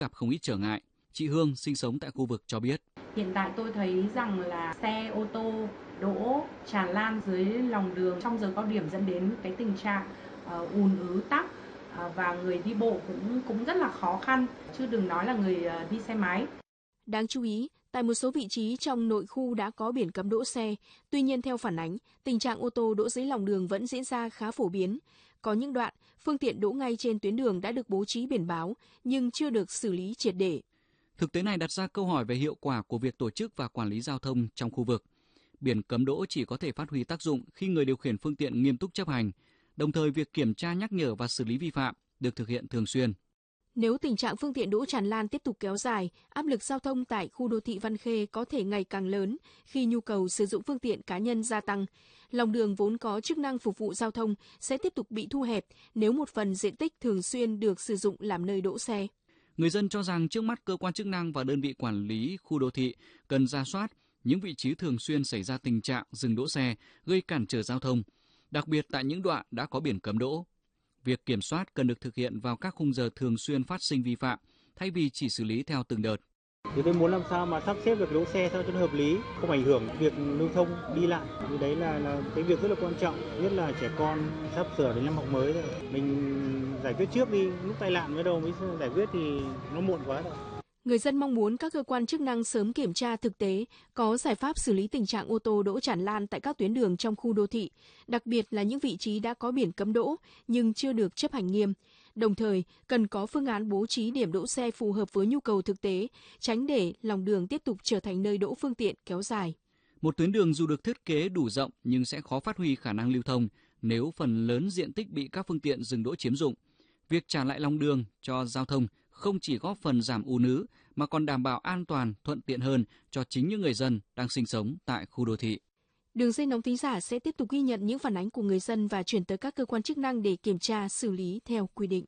gặp không ít trở ngại. Chị Hương sinh sống tại khu vực cho biết. Hiện tại tôi thấy rằng là xe ô tô đỗ tràn lan dưới lòng đường trong giờ cao điểm dẫn đến cái tình trạng ùn ứ tắc và người đi bộ cũng rất là khó khăn, chứ đừng nói là người đi xe máy. Đáng chú ý, tại một số vị trí trong nội khu đã có biển cấm đỗ xe, tuy nhiên theo phản ánh, tình trạng ô tô đỗ dưới lòng đường vẫn diễn ra khá phổ biến. Có những đoạn, phương tiện đỗ ngay trên tuyến đường đã được bố trí biển báo nhưng chưa được xử lý triệt để. Thực tế này đặt ra câu hỏi về hiệu quả của việc tổ chức và quản lý giao thông trong khu vực. Biển cấm đỗ chỉ có thể phát huy tác dụng khi người điều khiển phương tiện nghiêm túc chấp hành, đồng thời việc kiểm tra nhắc nhở và xử lý vi phạm được thực hiện thường xuyên. Nếu tình trạng phương tiện đỗ tràn lan tiếp tục kéo dài, áp lực giao thông tại khu đô thị Văn Khê có thể ngày càng lớn khi nhu cầu sử dụng phương tiện cá nhân gia tăng. Lòng đường vốn có chức năng phục vụ giao thông sẽ tiếp tục bị thu hẹp nếu một phần diện tích thường xuyên được sử dụng làm nơi đỗ xe. Người dân cho rằng trước mắt cơ quan chức năng và đơn vị quản lý khu đô thị cần rà soát những vị trí thường xuyên xảy ra tình trạng dừng đỗ xe gây cản trở giao thông, đặc biệt tại những đoạn đã có biển cấm đỗ. Việc kiểm soát cần được thực hiện vào các khung giờ thường xuyên phát sinh vi phạm, thay vì chỉ xử lý theo từng đợt. Thì tôi muốn làm sao mà sắp xếp được đỗ xe sao cho nó hợp lý, không ảnh hưởng việc lưu thông đi lại. Thì đấy là cái việc rất là quan trọng, nhất là trẻ con sắp sửa đến năm học mới rồi. Mình giải quyết trước đi, lúc tai nạn mới đâu mới giải quyết thì nó muộn quá rồi. Người dân mong muốn các cơ quan chức năng sớm kiểm tra thực tế, có giải pháp xử lý tình trạng ô tô đỗ tràn lan tại các tuyến đường trong khu đô thị, đặc biệt là những vị trí đã có biển cấm đỗ nhưng chưa được chấp hành nghiêm. Đồng thời, cần có phương án bố trí điểm đỗ xe phù hợp với nhu cầu thực tế, tránh để lòng đường tiếp tục trở thành nơi đỗ phương tiện kéo dài. Một tuyến đường dù được thiết kế đủ rộng nhưng sẽ khó phát huy khả năng lưu thông nếu phần lớn diện tích bị các phương tiện dừng đỗ chiếm dụng. Việc trả lại lòng đường cho giao thông không chỉ góp phần giảm ùn ứ mà còn đảm bảo an toàn, thuận tiện hơn cho chính những người dân đang sinh sống tại khu đô thị. Đường dây nóng thính giả sẽ tiếp tục ghi nhận những phản ánh của người dân và chuyển tới các cơ quan chức năng để kiểm tra, xử lý theo quy định.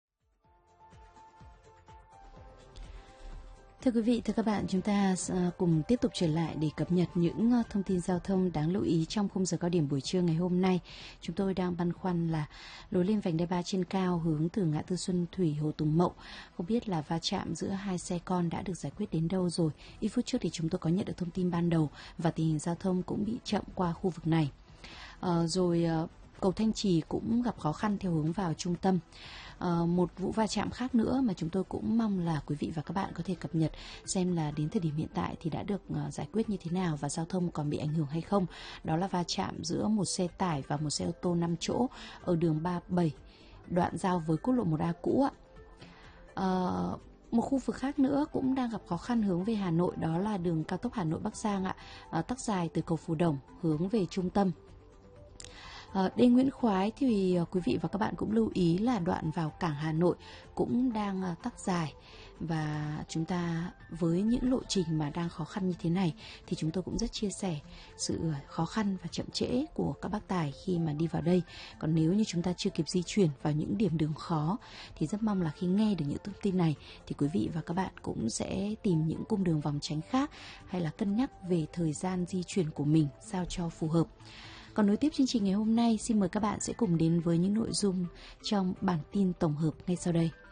Thưa quý vị, thưa các bạn, chúng ta cùng tiếp tục trở lại để cập nhật những thông tin giao thông đáng lưu ý trong khung giờ cao điểm buổi trưa ngày hôm nay. Chúng tôi đang băn khoăn là lối lên vành đai 3 trên cao hướng từ ngã tư Xuân Thủy Hồ Tùng Mậu. Không biết là va chạm giữa hai xe con đã được giải quyết đến đâu rồi. Ít phút trước thì chúng tôi có nhận được thông tin ban đầu và tình hình giao thông cũng bị chậm qua khu vực này. Cầu Thanh Trì cũng gặp khó khăn theo hướng vào trung tâm. Một vụ va chạm khác nữa mà chúng tôi cũng mong là quý vị và các bạn có thể cập nhật xem là đến thời điểm hiện tại thì đã được giải quyết như thế nào và giao thông còn bị ảnh hưởng hay không. Đó là va chạm giữa một xe tải và một xe ô tô 5 chỗ ở đường 37, đoạn giao với quốc lộ 1A cũ ạ. Một khu vực khác nữa cũng đang gặp khó khăn hướng về Hà Nội, đó là đường cao tốc Hà Nội Bắc Giang ạ, tắc dài từ cầu Phù Đồng hướng về trung tâm. Đê Nguyễn Khoái thì quý vị và các bạn cũng lưu ý là đoạn vào cảng Hà Nội cũng đang tắc dài, và chúng ta với những lộ trình mà đang khó khăn như thế này thì chúng tôi cũng rất chia sẻ sự khó khăn và chậm trễ của các bác tài khi mà đi vào đây. Còn nếu như chúng ta chưa kịp di chuyển vào những điểm đường khó thì rất mong là khi nghe được những thông tin này thì quý vị và các bạn cũng sẽ tìm những cung đường vòng tránh khác, hay là cân nhắc về thời gian di chuyển của mình sao cho phù hợp. Còn nối tiếp chương trình ngày hôm nay, xin mời các bạn sẽ cùng đến với những nội dung trong bản tin tổng hợp ngay sau đây.